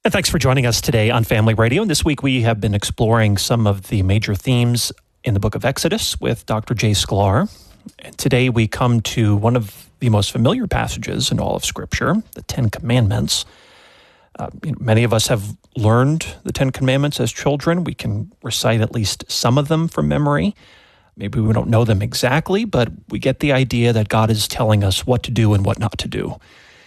And thanks for joining us today on Family Radio. And this week we have been exploring some of the major themes in the book of Exodus with Dr. Jay Sklar. And today we come to one of the most familiar passages in all of Scripture, the Ten Commandments. Many of us have learned the Ten Commandments as children. We can recite at least some of them from memory. Maybe we don't know them exactly, but we get the idea that God is telling us what to do and what not to do.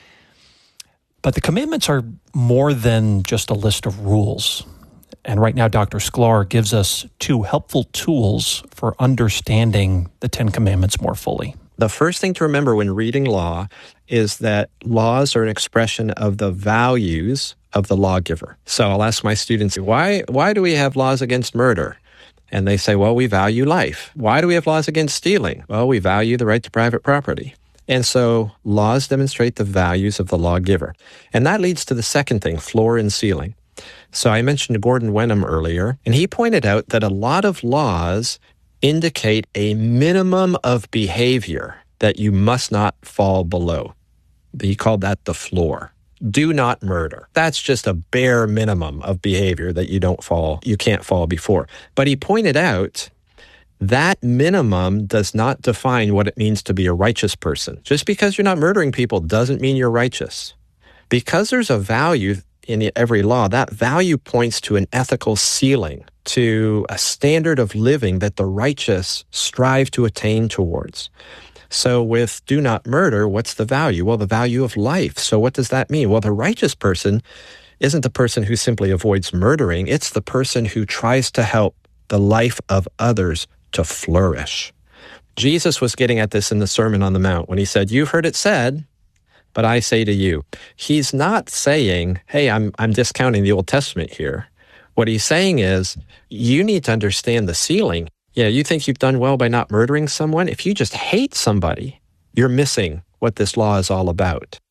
But the commandments are more than just a list of rules. And right now, Dr. Sklar gives us two helpful tools for understanding the Ten Commandments more fully. The first thing to remember when reading law is that laws are an expression of the values of the lawgiver. So I'll ask my students, why do we have laws against murder? And they say, well, we value life. Why do we have laws against stealing? Well, we value the right to private property. And so laws demonstrate the values of the lawgiver. And that leads to the second thing, floor and ceiling. So I mentioned Gordon Wenham earlier, and he pointed out that a lot of laws indicate a minimum of behavior that you must not fall below. He called that the floor. Do not murder. That's just a bare minimum of behavior that you can't fall before. But he pointed out that minimum does not define what it means to be a righteous person. Just because you're not murdering people doesn't mean you're righteous. Because there's a value in every law, that value points to an ethical ceiling, to a standard of living that the righteous strive to attain towards. So with do not murder, what's the value? Well, the value of life. So what does that mean? Well, the righteous person isn't the person who simply avoids murdering. It's the person who tries to help the life of others to flourish. Jesus was getting at this in the Sermon on the Mount when he said, "You've heard it said, but I say to you." He's not saying, hey, I'm discounting the Old Testament here. What he's saying is, you need to understand the ceiling. Yeah, you think you've done well by not murdering someone? If you just hate somebody, you're missing what this law is all about.